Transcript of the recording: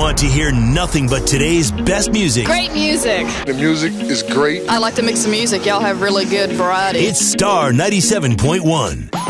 want to hear nothing but today's best music, Great music. The music is great. I like to mix the music. Y'all have really good variety. it's Star 97.1.